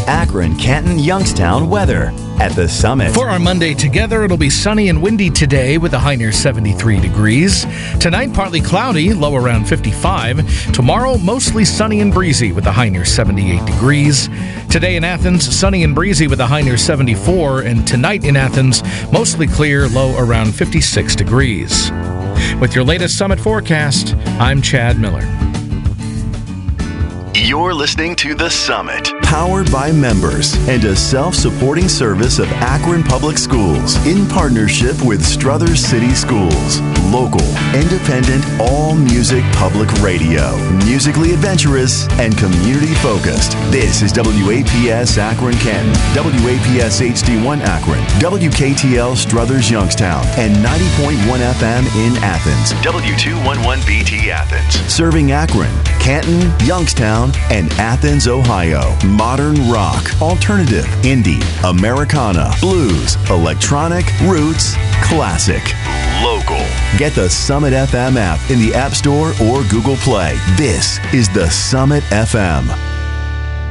Akron, Canton, Youngstown weather at the Summit. For our Monday together, it'll be sunny and windy today with a high near 73 degrees. Tonight, partly cloudy, low around 55. Tomorrow, mostly sunny and breezy with a high near 78 degrees. Today in Athens, sunny and breezy with a high near 74. And tonight in Athens, mostly clear, low around 56 degrees. With your latest Summit forecast, I'm Chad Miller. You're listening to The Summit, powered by members and a self-supporting service of Akron Public Schools in partnership with Struthers City Schools. Local, independent, all-music public radio. Musically adventurous and community-focused. This is WAPS Akron Canton, WAPS HD1 Akron, WKTL Struthers Youngstown, and 90.1 FM in Athens, W211BT Athens. Serving Akron, Canton, Youngstown, and Athens, Ohio. Modern rock, alternative, indie, Americana, blues, electronic, roots, classic, local. Get the Summit FM app in the App Store or Google Play. This is the Summit FM.